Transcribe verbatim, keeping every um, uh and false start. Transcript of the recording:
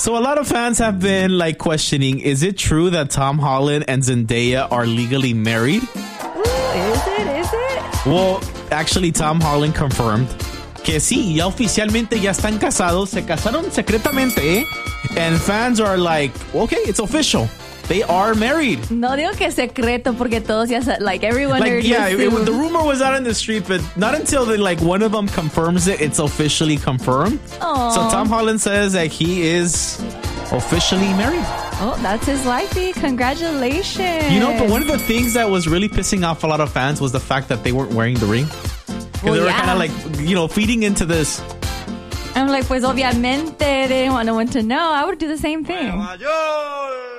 So a lot of fans have been like questioning, is it true that Tom Holland and Zendaya are legally married? Ooh, is it? Is it? Well, actually Tom Holland confirmed que sí, ya oficialmente ya están casados. Se casaron secretamente, ¿eh? And fans are like, okay, it's official. They are married. No digo que secreto porque todos ya sa- like everyone Like, already yeah, it, it, assumed. the rumor was out in the street, but not until the, like one of them confirms it, it's officially confirmed. Aw. So Tom Holland says that he is officially married. Oh, that's his wifey. Congratulations. You know, but one of the things that was really pissing off a lot of fans was the fact that they weren't wearing the ring. Because Well, they were yeah. kind of like, you know, feeding into this. I'm like, pues obviamente they didn't want no one to know. I would do the same thing.